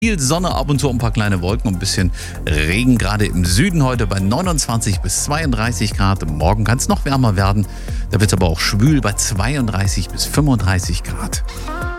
Viel Sonne, ab und zu ein paar kleine Wolken und ein bisschen Regen, gerade im Süden heute bei 29 bis 32 Grad. Morgen kann es noch wärmer werden. Da wird es aber auch schwül bei 32 bis 35 Grad.